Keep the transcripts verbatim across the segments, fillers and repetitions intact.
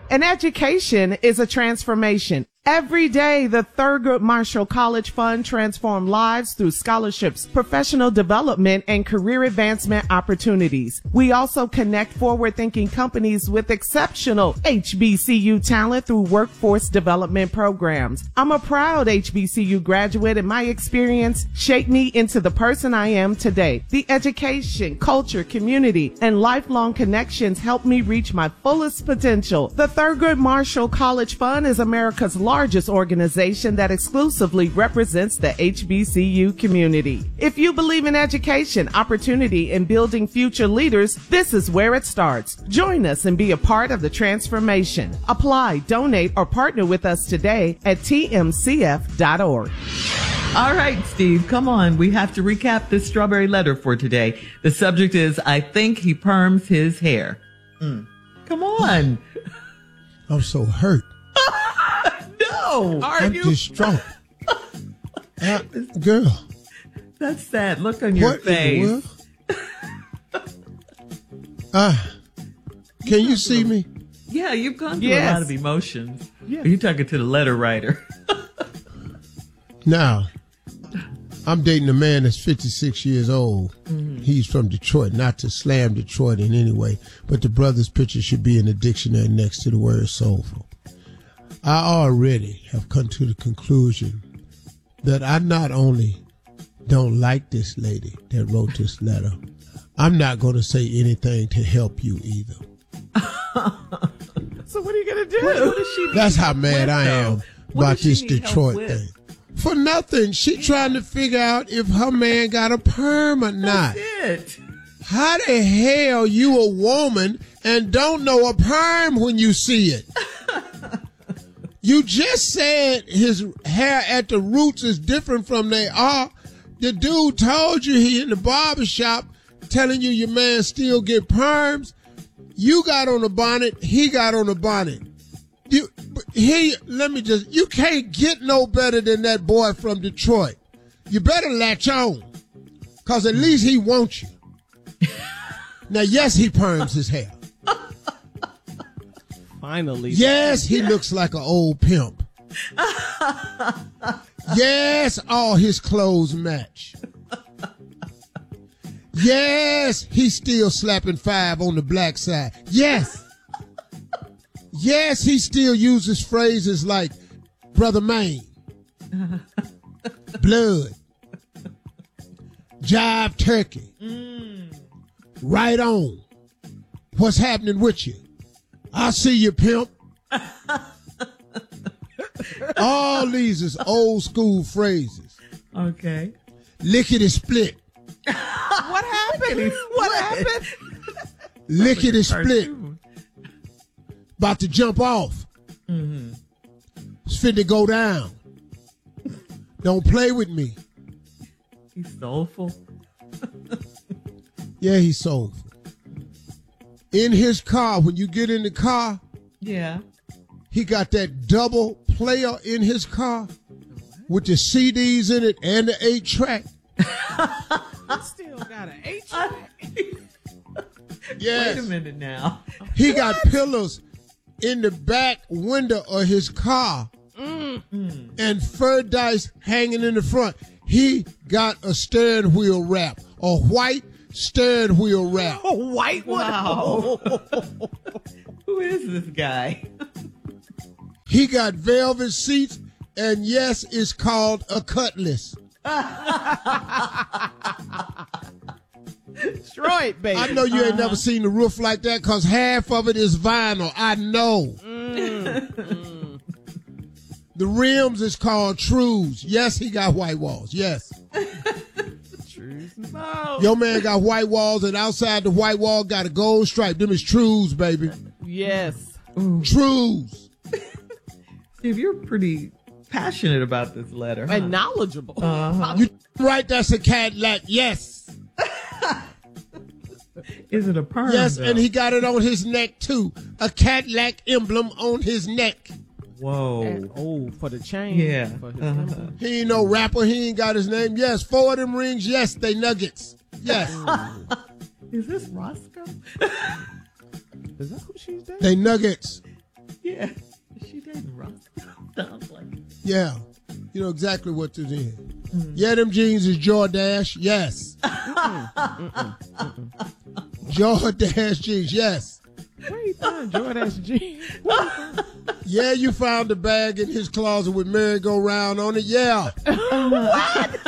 An education is a transformation. Every day, the Thurgood Marshall College Fund transforms lives through scholarships, professional development, and career advancement opportunities. We also connect forward-thinking companies with exceptional H B C U talent through workforce development programs. I'm a proud H B C U graduate, and my experience shaped me into the person I am today. The education, culture, community, and lifelong connections helped me reach my fullest potential. The Thurgood Marshall College Fund is America's largest largest organization that exclusively represents the H B C U community. If you believe in education, opportunity, and building future leaders, this is where it starts. Join us and be a part of the transformation. Apply, donate, or partner with us today at T M C F dot org. All right, Steve, come on. We have to recap this strawberry letter for today. The subject is, I think he perms his hair. Mm. Come on. I'm so hurt. No, are I'm you? distraught. uh, girl. That's sad. Look on your what face. uh, can you see me? Yeah, you've gone through yes. a lot of emotions. Yes. Are you talking to the letter writer? Now, I'm dating a man that's fifty-six years old. Mm-hmm. He's from Detroit. Not to slam Detroit in any way, but the brother's picture should be in the dictionary next to the word soulful. I already have come to the conclusion that I not only don't like this lady that wrote this letter, I'm not going to say anything to help you either. So what are you going to do? What, what does she That's how mad with, I am though? about this Detroit thing. For nothing. She trying to figure out if her man got a perm or not. That's it. How the hell you a woman and don't know a perm when you see it? You just said his hair at the roots is different from they are. The dude told you he in the barber shop telling you your man still get perms. You got on a bonnet. He got on a bonnet. You, he, let me just, you can't get no better than that boy from Detroit. You better latch on, because at least he wants you. Now, yes, he perms his hair. Finally. Yes, he looks like an old pimp. Yes, all his clothes match. Yes, he's still slapping five on the black side. Yes. Yes, he still uses phrases like Brother Maine, blood, jive turkey, mm. right on. What's happening with you? I see you, pimp. All these is old school phrases. Okay. Lickety split. What happened? What happened? Lickety split. About to jump off. Mm-hmm. It's fit to go down. Don't play with me. He's soulful. Yeah, he's soulful. In his car, when you get in the car, yeah, he got that double player in his car with the C Ds in it and the eight track. I still got an eight track. Yes. Wait a minute now. He got pillars in the back window of his car mm. and fur dice hanging in the front. He got a steering wheel wrap, a white steering wheel wrap. A white one? Wow. Who is this guy? He got velvet seats, and yes, it's called a cutlass. Detroit, baby. I know you ain't uh-huh. never seen the roof like that, because half of it is vinyl. I know. Mm. Mm. The rims is called Trues. Yes, he got white walls. Yes. No. Your man got white walls, and outside the white wall got a gold stripe. Them is Trues, baby. Yes. Ooh. Trues. Steve, you're pretty passionate about this letter. Huh? And knowledgeable. Uh-huh. You right, that's a Cadillac. Yes. Is it a perm? Yes, though? and he got it on his neck, too. A Cadillac emblem on his neck. Whoa. And, oh, for the chain. Yeah. For his uh-huh. He ain't no rapper. He ain't got his name. Yes, four of them rings. Yes, they nuggets. Yes. Is this Roscoe? Is that who she's dating? They nuggets. Yeah. She dating Ross. Sounds like it. Yeah. You know exactly what to do. Mm. Yeah, them jeans is Jordache. Yes. Jordache jeans. Yes. Where you found Jordache jeans? Yeah, you found the bag in his closet with merry-go-round on it. Yeah. What?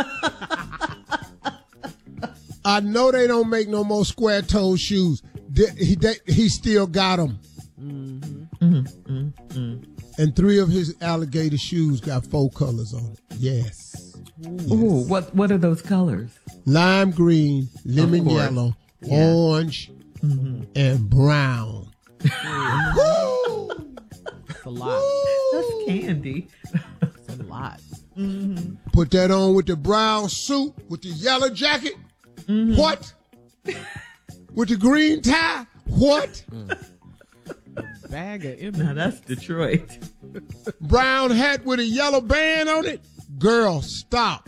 I know they don't make no more square-toe shoes. They, he, they, he still got them. Mm-hmm. Mm-hmm. Mm-hmm. And three of his alligator shoes got four colors on it. Yes. Ooh, yes. Ooh, what what are those colors? Lime green, lemon yellow, yeah. orange, mm-hmm. and brown. Woo! That's a lot. Woo! That's candy. That's a lot. Mm-hmm. Put that on with the brown suit, with the yellow jacket. Mm-hmm. What? With the green tie. What? Mm. Bag of images. Now that's Detroit. Brown hat with a yellow band on it. Girl, stop.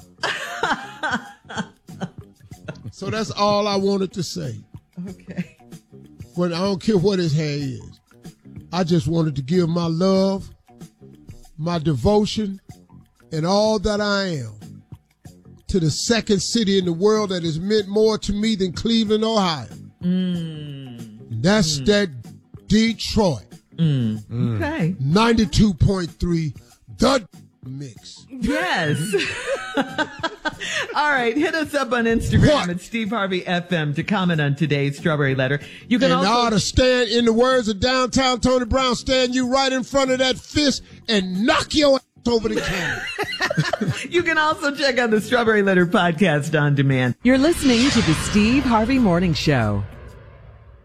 So that's all I wanted to say. Okay. When I don't care what his hair is. I just wanted to give my love, my devotion, and all that I am to the second city in the world that has meant more to me than Cleveland, Ohio. Mm. That's mm. that Detroit. Mm. Mm. Okay. ninety-two point three, the mix. Yes. All right. Hit us up on Instagram what? at Steve Harvey F M to comment on today's Strawberry Letter. You can and also I ought to stand, in the words of downtown Tony Brown, stand you right in front of that fist and knock your ass over the camera. You can also check out the Strawberry Letter podcast on demand. You're listening to the Steve Harvey Morning Show.